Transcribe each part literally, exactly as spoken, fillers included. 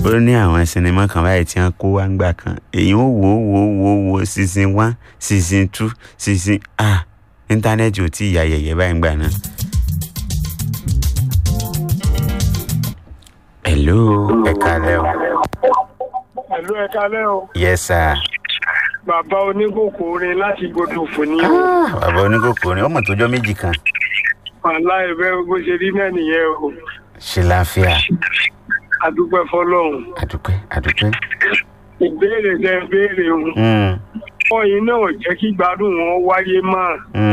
ó ní àwọn sinimá kan báyìí tí wọ́n kó wá ń gbà kan èyí ó wò ó wò ó wò ó wò ó season one season two season ah íńtánẹ́ẹ̀tì ò tí ì yà yẹ̀yẹ̀ báyìí ń gbà náà. hello ẹ kálẹ́ o. hello ẹ kálẹ́ o. yes sir. bàbá oníkókó orin láti gbọdọ̀ fún ni o. ah bàbá oníkókó orin ọmọ tó jọ méjì kan. wàhálà ẹ̀fẹ́ bó ṣe rí náà nìyẹn o. ṣe láfíà. adúpẹ́ fọlọ́run. adúpẹ́ adúpẹ́. ìbéèrè tẹ béèrè o. ọyìn náà ò jẹ́ kí gbádùn wọn wáyé mọ́.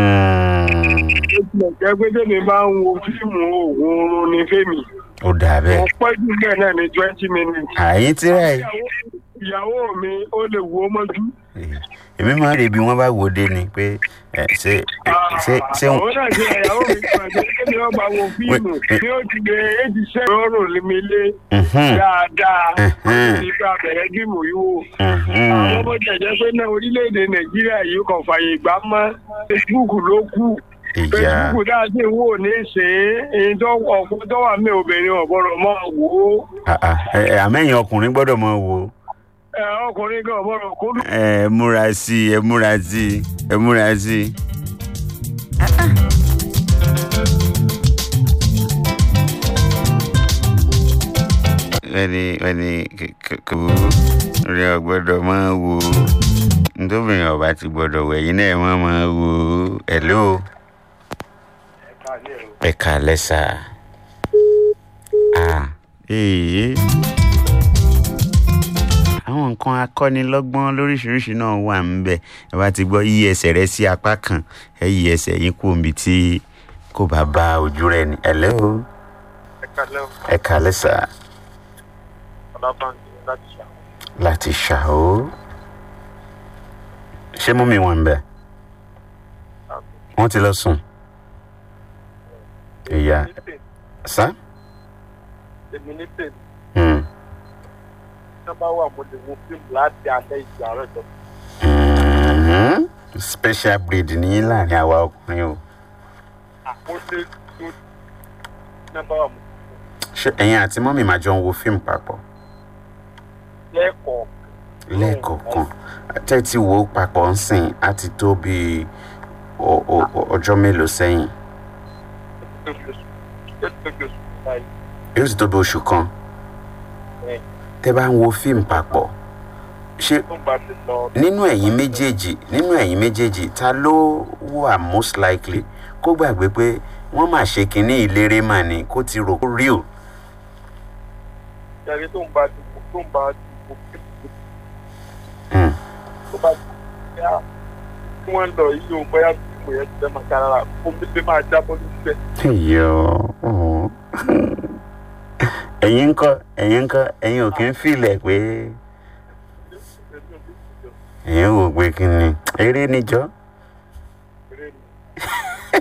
ó tilẹ̀ jẹ́ pé tèmi bá ń wo fíìmù òògùn oorun ní fèmí. ó dà bẹ́ẹ̀. mo pẹ́ jù bẹ́ẹ̀ náà ní twenty minutes. àyín tí rẹ̀. ìyàwó mi ó lè wo mọ́jú. èmi máa ń rè bí wọ́n bá wò dé ni pé ṣé ṣé ṣé. àwọn náà ṣe ìyàwó mi pàṣẹ kébì wọn bá wo fíìmù ní ó ti gbé èjì sẹ́yìn ọ̀rọ̀ mi lé dáadáa nígbà bẹ̀rẹ̀ fíìmù yìí wò. àwọn ọmọ jẹ̀jẹ̀ pé náà orílẹ̀-èdè nàìjíríà yìí kò fààyè gbà mọ́ Facebook ló kù. Facebook dáa sí wò ní ṣe é tó ọ̀pọ̀ tó wà mí obìnrin ọ̀gbọ́dọ̀ máa wò ó. àmẹ́yìn ọkùnrin gbọ́dọ̀ máa wò ó. ẹ ọkùnrin gan ọ̀gbọ́dọ̀ kó. ẹ múra sí ẹ múra sí ẹ múra sí. wẹ́ni wẹ́ni kò rí ọgbọ́dọ̀ máa wò ó nítòbìnrin ọba ti gbọ́dọ̀ wẹ̀yìn náà máa máa wò ó. hello ẹ kálẹ́ sà. ah ee àwọn nǹkan akọ́nilọ́gbọ́n lóríṣiríṣi náà wà ńbẹ̀ ẹ bá ti gbọ́ yí ẹsẹ̀ rẹ sí apá kan ẹ yí ẹsẹ̀ yín kú omi tí kò bá bá ojú rẹ ní. hello ẹ kálẹ́ sà. láti ṣàó ṣé mọ́mí wọn ń bẹ̀ wọ́n ti lọ sùn. ìyá sá. èmi ní tèmi tí bá wà mo lè wo fíìmù láti alẹ́ ìgbà rẹ̀ jọ. special breed ní láàrin àwa ọkùnrin o. àpò ṣe tó tí bá wà mo. ṣé ẹ̀yin àti mọ́mí máa jọ ń wo fíìmù papọ̀. lẹ́ẹ̀kọ̀ọ̀kan. lẹ́ẹ̀kọ̀ọ̀kan tẹ́tí wo papọ̀ ń sìn á ti tó bíi ọjọ́ mélòó sẹ́yìn. yóò ti tó bí oṣù kan. tẹ́ bá ń wo fíìmù papọ̀ ṣé nínú ẹ̀yin méjèèjì nínú ẹ̀yin méjèèjì ta ló wà most likely kó gbàgbé pé wọ́n máa ṣe kínní ìlérè mà ní kó ti rò ó real. ìyàrá tó ń bá ti kó tó ń bá ti kó fíìmù tó bá ti yá kí wọ́n lọ yí o bóyá fíìmù yẹn ti fẹ́ máa kára kó mi lè máa jábọ́ níbẹ̀. ẹ̀yọ́ ẹ̀yin ń kọ́ ẹ̀yin ń kọ́ ẹ̀yin ò kí ń fìlẹ̀ pé ẹ̀yin wò pé kí ni eré níjọ́.